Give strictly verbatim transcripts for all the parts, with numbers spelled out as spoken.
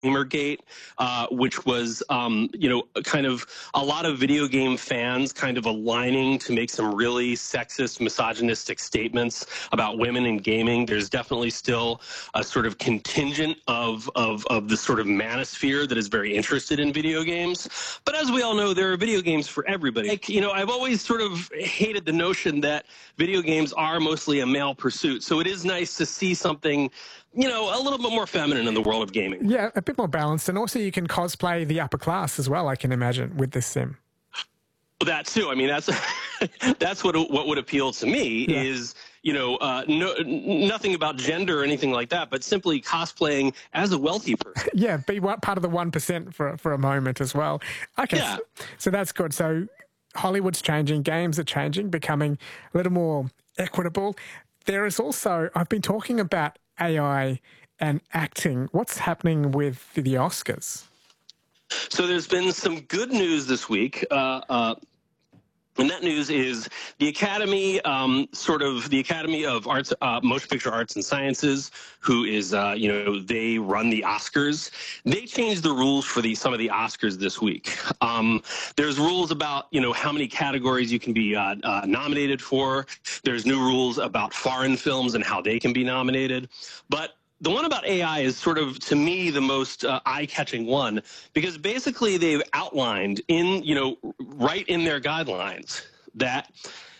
Gamergate, uh, which was, um, you know, kind of a lot of video game fans kind of aligning to make some really sexist, misogynistic statements about women in gaming. There's definitely still a sort of contingent of, of, of the sort of manosphere that is very interested in video games. But as we all know, there are video games for everybody. Like, you know, I've always sort of hated the notion that video games are mostly a male pursuit. So it is nice to see something, you know, a little bit more feminine in the world of gaming. Yeah, a bit more balanced. And also you can cosplay the upper class as well, I can imagine, with this sim. That too. I mean, that's that's what what would appeal to me yeah. is, you know, uh, no, nothing about gender or anything like that, but simply cosplaying as a wealthy person. Yeah, be part of the one percent for, for a moment as well. Okay, yeah. so, so that's good. So Hollywood's changing, games are changing, becoming a little more equitable. There is also, I've been talking about A I and acting. What's happening with the Oscars? So there's been some good news this week. Uh, uh, and that news is the Academy, um, sort of the Academy of Arts, uh, Motion Picture Arts and Sciences, who is, uh, you know, they run the Oscars. They changed the rules for the some of the Oscars this week. Um, there's rules about, you know, how many categories you can be uh, uh, nominated for. There's new rules about foreign films and how they can be nominated. But the one about A I is sort of, to me, the most uh, eye-catching one, because basically they've outlined in, you know, right in their guidelines that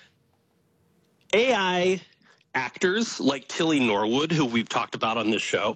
A I actors like Tilly Norwood, who we've talked about on this show,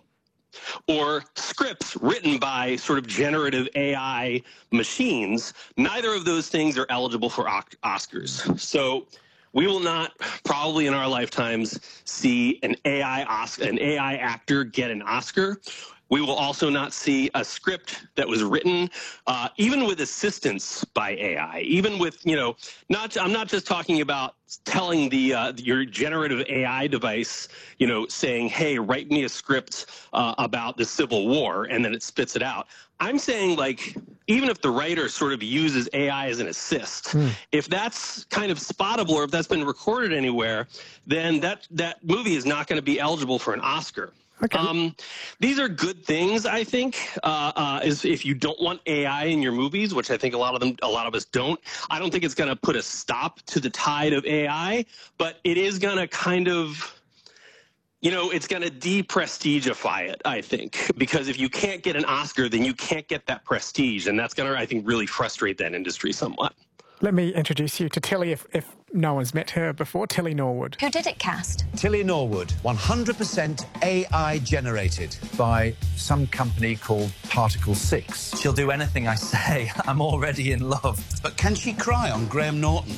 or scripts written by sort of generative A I machines, neither of those things are eligible for Oscars. So we will not, probably in our lifetimes, see an A I Oscar, an A I actor get an Oscar. We will also not see a script that was written, uh, even with assistance by A I, even with, you know, not, I'm not just talking about telling the, uh, your generative A I device, you know, saying, hey, write me a script uh, about the Civil War, and then it spits it out. I'm saying, like, even if the writer sort of uses A I as an assist, mm. if that's kind of spottable or if that's been recorded anywhere, then that, that movie is not going to be eligible for an Oscar. Okay. Um, these are good things, I think, uh, uh, is if you don't want A I in your movies, which I think a lot of them, a lot of us don't. I don't think it's going to put a stop to the tide of A I, but it is going to kind of, you know, it's going to de-prestigify it, I think, because if you can't get an Oscar, then you can't get that prestige, and that's going to, I think, really frustrate that industry somewhat. Let me introduce you to Tilly, if, if no one's met her before. Tilly Norwood. Who did it cast? Tilly Norwood, one hundred percent A I generated by some company called Particle six. She'll do anything I say. I'm already in love. But can she cry on Graham Norton?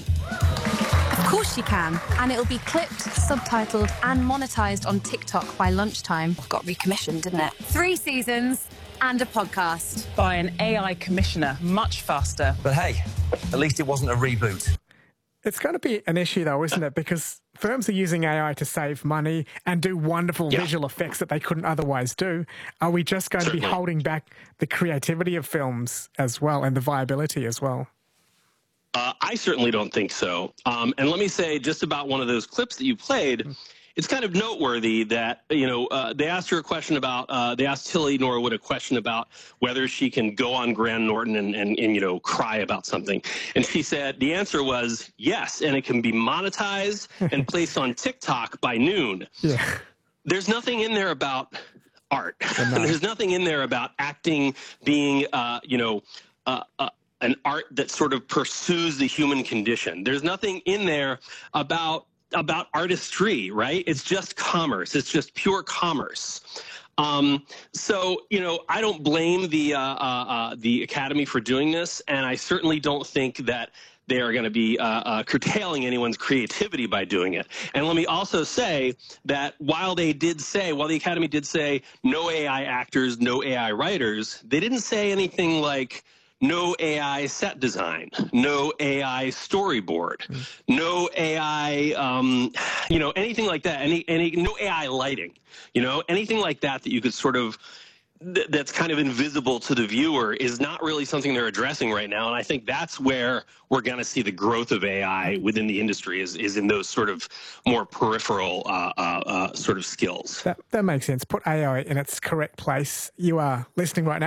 Of course she can. And it'll be clipped, subtitled and monetised on TikTok by lunchtime. Got recommissioned, didn't it? Three seasons and a podcast. By an A I commissioner, much faster. But hey, at least it wasn't a reboot. It's going to be an issue, though, isn't it? Because firms are using A I to save money and do wonderful yeah. visual effects that they couldn't otherwise do. Are we just going Certainly. to be holding back the creativity of films as well and the viability as well? Uh, I certainly don't think so. Um, and let me say just about one of those clips that you played, it's kind of noteworthy that, you know, uh, they asked her a question about, uh, they asked Tilly Norwood a question about whether she can go on Graham Norton and, and, and, you know, cry about something. And she said the answer was yes, and it can be monetized and placed on TikTok by noon. Yeah. There's nothing in there about art. There's nothing in there about acting being, uh, you know, uh, uh, an art that sort of pursues the human condition. There's nothing in there about about artistry, right? It's just commerce. It's just pure commerce. Um, so, you know, I don't blame the uh, uh, uh, the Academy for doing this, and I certainly don't think that they are going to be uh, uh, curtailing anyone's creativity by doing it. And let me also say that while they did say, while the Academy did say no A I actors, no A I writers, they didn't say anything like no A I set design, no A I storyboard, mm. no A I, um, you know, anything like that, any, any, no A I lighting, you know, anything like that that you could sort of th- that's kind of invisible to the viewer is not really something they're addressing right now. And I think that's where we're going to see the growth of A I within the industry is, is in those sort of more peripheral uh, uh, uh, sort of skills. That, that makes sense. Put A I in its correct place. You are listening right now